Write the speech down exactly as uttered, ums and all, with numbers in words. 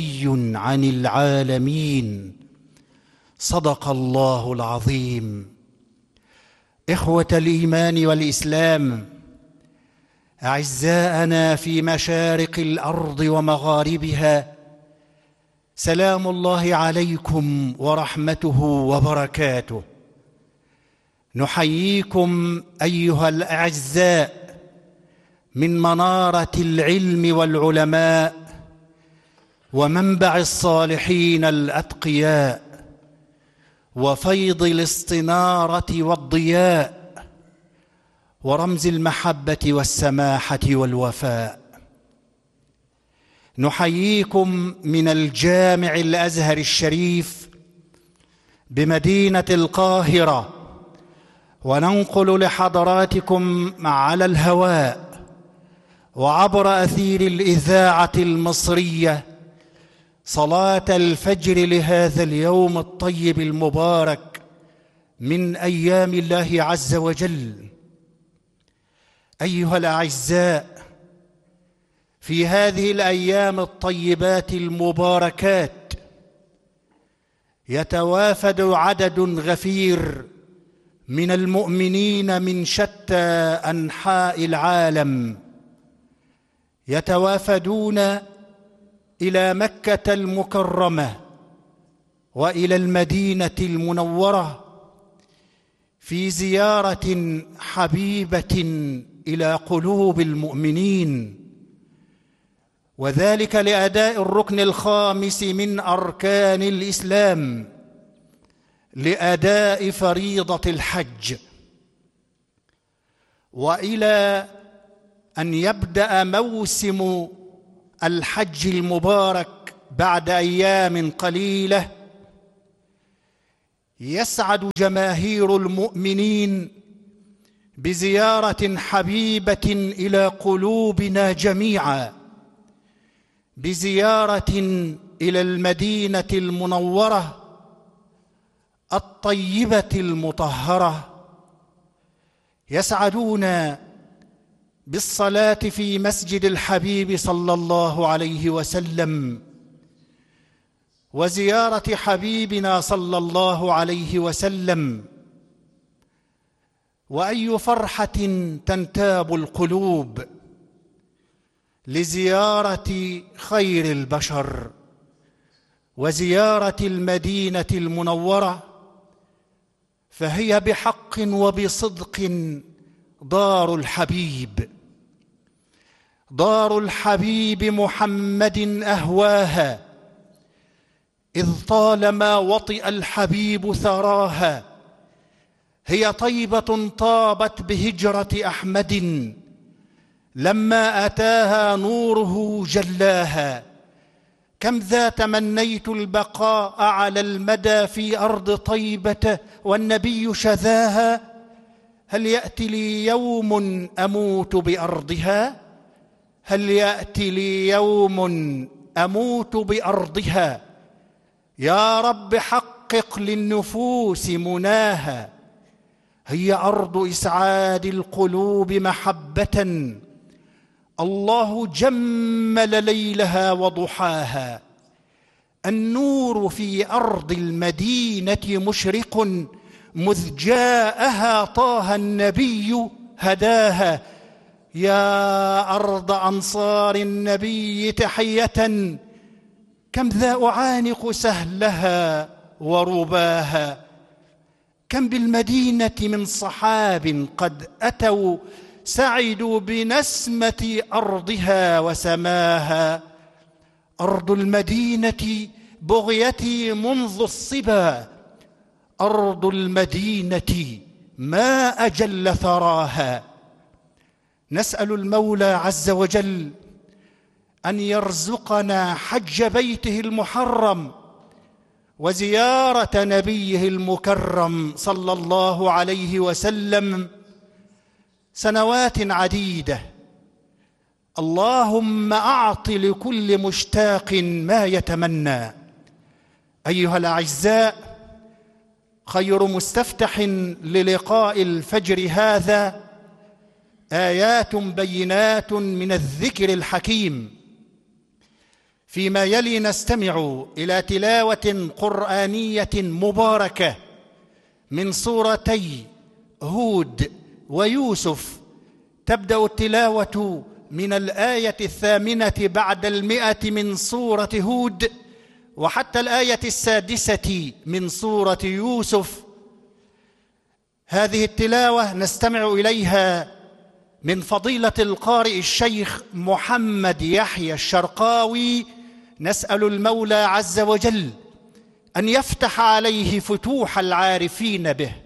عن العالمين. صدق الله العظيم. إخوة الإيمان والإسلام، أعزاءنا في مشارق الأرض ومغاربها، سلام الله عليكم ورحمته وبركاته. نحييكم أيها الأعزاء من منارة العلم والعلماء ومنبع الصالحين الأتقياء وفيض الاستنارة والضياء ورمز المحبة والسماحة والوفاء. نحييكم من الجامع الأزهر الشريف بمدينة القاهرة، وننقل لحضراتكم على الهواء وعبر أثير الإذاعة المصرية صلاة الفجر لهذا اليوم الطيب المبارك من أيام الله عز وجل. أيها الأعزاء، في هذه الأيام الطيبات المباركات يتوافد عدد غفير من المؤمنين من شتى أنحاء العالم، يتوافدون إلى مكة المكرمة وإلى المدينة المنورة في زيارة حبيبة إلى قلوب المؤمنين، وذلك لأداء الركن الخامس من أركان الإسلام، لأداء فريضة الحج، وإلى أن يبدأ موسم الحج المبارك بعد أيام قليلة. يسعد جماهير المؤمنين بزيارة حبيبة إلى قلوبنا جميعا، بزيارة إلى المدينة المنورة الطيبة المطهرة. يسعدون بالصلاة في مسجد الحبيب صلى الله عليه وسلم وزيارة حبيبنا صلى الله عليه وسلم. وأي فرحة تنتاب القلوب لزيارة خير البشر وزيارة المدينة المنورة، فهي بحق وبصدق دار الحبيب، دار الحبيب محمد أهواها، إذ طالما وطئ الحبيب ثراها. هي طيبة طابت بهجرة أحمد، لما أتاها نوره جلاها. كم ذا تمنيت البقاء على المدى في أرض طيبة والنبي شذاها. هل يأتي لي يوم أموت بأرضها؟ هل يأتي لي يوم أموت بأرضها؟ يا رب حقق للنفوس مناها. هي أرض إسعاد القلوب محبة، الله جمل ليلها وضحاها. النور في أرض المدينة مشرق، مذ جاءها طه النبي هداها. يا أرض أنصار النبي تحية، كم ذا أعانق سهلها ورباها. كم بالمدينة من صحاب قد أتوا، سعدوا بنسمة أرضها وسماها. أرض المدينة بغيتي منذ الصبا، أرض المدينة ما أجل ثراها. نسأل المولى عز وجل أن يرزقنا حج بيته المحرم وزيارة نبيه المكرم صلى الله عليه وسلم سنوات عديدة. اللهم أعط لكل مشتاق ما يتمنى. أيها الأعزاء، خير مستفتح للقاء الفجر هذا آيات بينات من الذكر الحكيم فيما يلي نستمع إلى تلاوة قرآنية مباركة من سورتي هود ويوسف. تبدأ التلاوة من الآية الثامنة بعد المئة من سورة هود وحتى الآية السادسة من سورة يوسف. هذه التلاوة نستمع إليها من فضيلة القارئ الشيخ محمد يحيى الشرقاوي. نسأل المولى عز وجل أن يفتح عليه فتوح العارفين به،